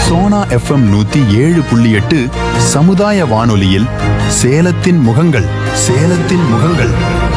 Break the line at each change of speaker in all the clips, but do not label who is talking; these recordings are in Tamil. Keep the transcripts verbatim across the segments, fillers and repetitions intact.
சோனா எஃப்எம் நூத்தி ஏழு புள்ளி எட்டு சமுதாய வானொலியில் சேலத்தின் முகங்கள் சேலத்தின் முகங்கள்.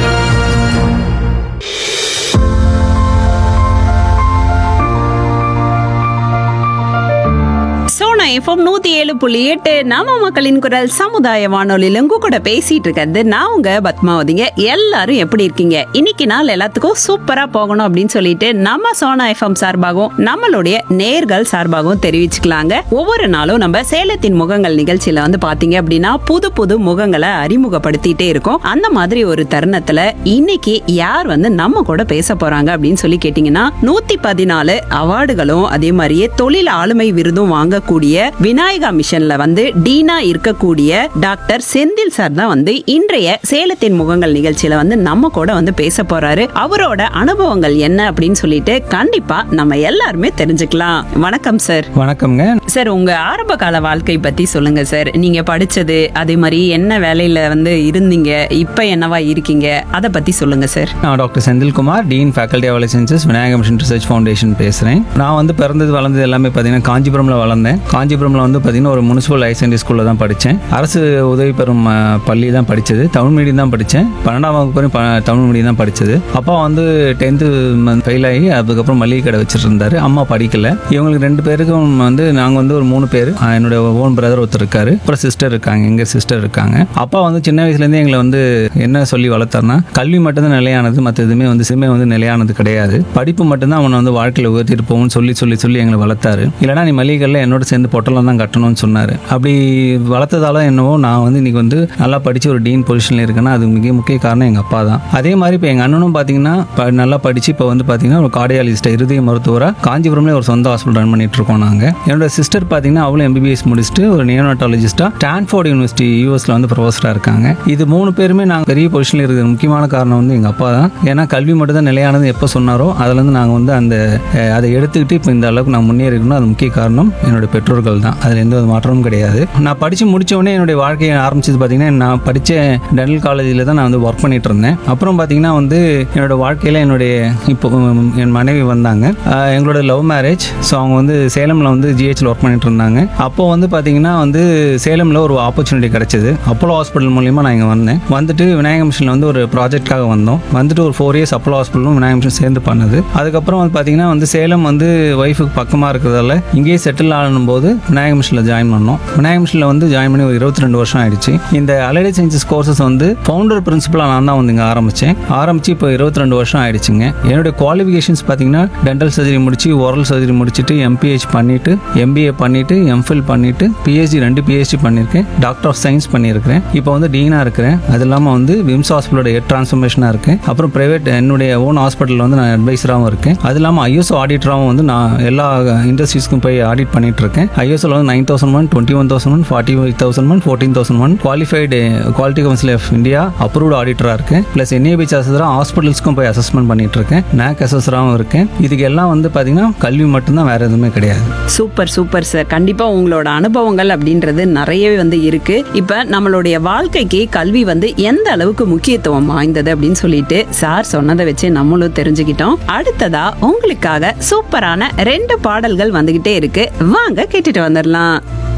சோனா எஃப்எம் நூத்தி ஏழு புள்ளி எட்டு நம்ம மக்களின் குரல் சமுதாய வானொலியில உங்க கூட பேசிட்டு இருக்கிறது நான் உங்க பத்மாவதிங்க. எல்லாரும் எப்படி இருக்கீங்க? இன்னைக்கு நாள் எல்லாத்துக்கும் சூப்பரா போகணும் அப்படின்னு சொல்லிட்டு நம்ம சோனா எஃப்எம் சார்பாகவும் நம்மளுடைய நேர்கள் சார்பாகவும் தெரிவிச்சுக்கலாங்க. ஒவ்வொரு நாளும் நம்ம சேலத்தின் முகங்கள் நிகழ்ச்சியில வந்து பாத்தீங்க அப்படின்னா புது புது முகங்களை அறிமுகப்படுத்திட்டே இருக்கோம். அந்த மாதிரி ஒரு தருணத்துல இன்னைக்கு யார் வந்து நம்ம கூட பேச போறாங்க அப்படின்னு சொல்லி கேட்டீங்கன்னா, நூத்தி பதினாலு அவார்டுகளும் அதே மாதிரியே தொழில் ஆளுமை விருதும் வாங்கக்கூடிய விநாயகா மிஷன்ல வந்து டீனா இருக்கக்கூடிய டாக்டர் செந்தில் சார் தான் வந்து இன்றைய சேலத்தின் முகங்கள் நிகழ்ச்சியில வந்து நம்ம கூட வந்து பேச போறாரு. அவரோட அனுபவங்கள் என்ன அப்படின்னு சொல்லிட்டு கண்டிப்பா நம்ம எல்லாருமே தெரிஞ்சுக்கலாம். வணக்கம் சார்.
வணக்கம்ங்க
சார். உங்க ஆரம்ப கால வாழ்க்கை பத்தி சொல்லுங்க சார். நீங்க படிச்சது, அதே மாதிரி என்ன வேலையில வந்து இருந்தீங்க, இப்ப என்னவா இருக்கீங்க, அதை பத்தி சொல்லுங்க சார்.
நான் doctor Senthilkumar, dean faculty of sciences, Vinayaka mission research foundation பேசுறேன். நான் வந்து பிறந்தது வளர்ந்தது எல்லாமே பார்த்தீங்கன்னா காஞ்சிபுரம்ல வளர்ந்தேன். காஞ்சிபுரம்ல வந்து பார்த்தீங்கன்னா ஒரு முனிசிபல் ஹையர் செகண்டரி ஸ்கூல்ல தான் படித்தேன். அரசு உதவி பெறும் பள்ளி தான் படித்தது. தமிழ் மீடியம் தான் படித்தேன். பன்னெண்டாம் வகுப்பு வரையும் தமிழ் மீடியம் தான் படித்தது. அப்பா வந்து டென்த்து ஃபெயில் ஆகி அதுக்கப்புறம் மளிகை கடை வச்சுட்டு இருந்தாரு. அம்மா படிக்கல. இவங்களுக்கு ரெண்டு பேருக்கும் வந்து நாங்கள் வந்து ஒரு மூணு பேர். என்னோட ஓன் பிரதர் ஒருத்தர் இருக்காரு, அப்புறம் சிஸ்டர் இருக்காங்க, எங்க சிஸ்டர் இருக்காங்க. அப்பா வந்து சின்ன வயசுலேருந்தே எங்களை வந்து என்ன சொல்லி வளர்த்தாருன்னா, கல்வி மட்டும்தான் நிலையானது, மற்ற எதுவுமே வந்து சிறுமை வந்து நிலையானது கிடையாது. படிப்பு மட்டும்தான் அவனை வந்து வாழ்க்கையில் உயர்த்திட்டு போகும்னு சொல்லி சொல்லி சொல்லி எங்களை வளர்த்தாரு. இல்லைனா நீ மளிகை கடையில் என்னோட சேர்ந்து பொட்டலம் தான் கட்டணும்னு சொன்னார். அப்படி வளர்த்ததால என்னவோ நான் வந்து இன்னைக்கு வந்து நல்லா படித்து ஒரு டீன் பொசிஷனில் இருக்கேன்னா அது மிக முக்கிய காரணம் எங்கள் அப்பா தான். அதே மாதிரி இப்போ எங்கள் அண்ணனும் பார்த்தீங்கன்னா நல்லா படித்து இப்போ வந்து பார்த்தீங்கன்னா ஒரு கார்டியாலஜிஸ்டாக, இருதய மருத்துவராக காஞ்சிபுரம்ல ஒரு சொந்த ஹாஸ்பிட்டல் ரன் பண்ணிட்டு இருக்கோம் நாங்கள். என்னோட சிஸ்டர் பார்த்தீங்கன்னா அவளும் எம்பிபிஎஸ் முடிச்சுட்டு ஒரு நியோனாட்டாலஜிஸ்டாக ஸ்டான்ஃபோர்ட் யூனிவர்சிட்டி யூஎஸ்ல வந்து ப்ரொஃபஸராக இருக்காங்க. இது மூணு பேருமே நாங்கள் பெரிய பொசிஷனில் இருக்கிற முக்கியமான காரணம் வந்து எங்கள் அப்பா தான். ஏன்னா கல்வி மட்டும் தான் நிலையானது எப்போ சொன்னாரோ அதுலேருந்து நாங்கள் வந்து அந்த அதை எடுத்துக்கிட்டு இப்போ இந்த அளவுக்கு நான் முன்னேறி இருக்கணும். அது முக்கிய காரணம் என்னோட பெற்றோர்கள் தான். அதில் எந்த ஒரு மாற்றமும் கிடையாது. நான் படித்து முடிச்ச உடனே என்னுடைய வாழ்க்கையை ஆரம்பிச்சது பார்த்தீங்கன்னா, நான் படித்த டென்டல் காலேஜில் தான் நான் வந்து ஒர்க் பண்ணிட்டு இருந்தேன். அப்புறம் பார்த்தீங்கன்னா வந்து என்னோட வாழ்க்கையில் என்னுடைய இப்போ என் மனைவி வந்தாங்க. எங்களோட லவ் மேரேஜ். ஸோ அவங்க வந்து சேலமில் வந்து ஜிஹெச்சில் ஒர்க் பண்ணிட்டு இருந்தாங்க. அப்போ வந்து பார்த்தீங்கன்னா வந்து சேலமில் ஒரு ஆப்பர்ச்சுனிட்டி கிடைச்சது. அப்போலோ ஹாஸ்பிட்டல் மூலியமாக நான் இங்கே வந்தேன். வந்துட்டு விநாயகா மிஷனில் வந்து ஒரு ப்ராஜெக்டாக வந்தோம். வந்துட்டு ஒரு four years Apollo ஹாஸ்பிட்டலும் Vinayaka mission சேர்ந்து பண்ணது. அதுக்கப்புறம் வந்து பார்த்தீங்கன்னா வந்து சேலம் வந்து ஒய்ஃபுக்கு பக்கமாக இருக்கிறதால இங்கேயே செட்டில் ஆகணும் போது விநாயகா மிஷனில் ஜாயின் பண்ணோம். விநாயகா மிஷனில் வந்து ஜாயின் பண்ணி ஒரு இருபத்தி ரெண்டு வருஷம் ஆயிடுச்சு. இந்த அலைடு சயின்சஸ் கோர்சஸ் வந்து ஃபவுண்டர் பிரின்சிபலாக நான் தான் வந்து இங்கே ஆரம்பித்தேன். ஆரம்பித்து இப்போ இருபத்தி ரெண்டு வருஷம் ஆயிடுச்சுங்க. என்னுடைய குவாலிஃபிகேஷன்ஸ் பார்த்தீங்கன்னா டென்டல் சர்ஜரி முடிச்சு, ஓரல் சர்ஜரி முடிச்சுட்டு, எம்பிஹெச் பண்ணிட்டு, எம்பிஏ பண்ணிட்டு, எம்ஃபில் பண்ணிட்டு, பிஹெச்டி ரெண்டு பிஹெச்டி பண்ணியிருக்கேன். டாக்டர் ஆஃப் சயின்ஸ் பண்ணியிருக்கிறேன். இப்போ வந்து டீனாக இருக்கிறேன். அது இல்லாமல் வந்து விம்ஸ் ஹாஸ்பிட்டலோட ஹெட் டிரான்ஸ்ஃபர்மேஷனாக இருக்கேன். அப்புறம் பிரைவேட் என்னுடைய ஓன் ஹாஸ்பிட்டலில் வந்து நான் அட்வைசராகவும் இருக்கேன். அது இல்லாமல் ஐஎஸ்ஓ ஆடிட்டராகவும் வந்து நான் எல்லா இண்டஸ்ட்ரீஸ்க்கும் போய் ஆடிட் பண்ணிட்டு இருக்கேன். ஐஎஸ்ஓல வந்து nine thousand one, twenty one thousand one, forty five thousand one, fourteen thousand one qualified quality council of India approved ஆடிட்டராக இருக்கேன். பிளஸ் என்ஏபிஹெச் அசஸராக ஹாஸ்பிட்டல்ஸ்க்கும் போய் அசஸ்மெண்ட் பண்ணிட்டு இருக்கேன். நேக் அசஸராகவும் இருக்கேன். இதுக்கு எல்லாம் வந்து பார்த்தீங்கன்னா கல்வி மட்டும்தான், வேற எதுவுமே கிடையாது.
Super super sir. கண்டிப்பா உங்களோட அனுபவங்கள் அப்படின்றது நிறையவே வந்து இருக்கு. இப்ப நம்மளுடைய வாழ்க்கைக்கு கல்வி வந்து எந்த அளவுக்கு முக்கியத்துவம் வாய்ந்தது அப்படின்னு சொல்லிட்டு சார் சொன்னதை வச்சு நம்மளும் தெரிஞ்சுக்கிட்டோம். அடுத்ததா உங்களுக்காக சூப்பரான ரெண்டு பாடல்கள் வந்துகிட்டே இருக்கு. வாங்க கேட்டுட்டு வந்துடலாம்.